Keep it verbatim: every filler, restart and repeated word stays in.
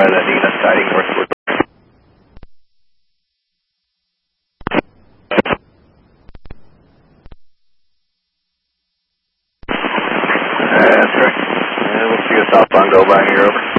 Adina siding northward. That's right. Yeah, we'll see you southbound go by here, over.